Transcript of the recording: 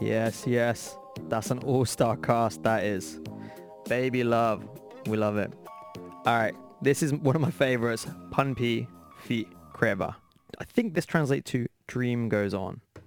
Yes, yes. That's an all-star cast, that is. Baby love. We love it. All right. This is one of my favorites. Punpi feat Kreba. I think this translates to Dream Goes On.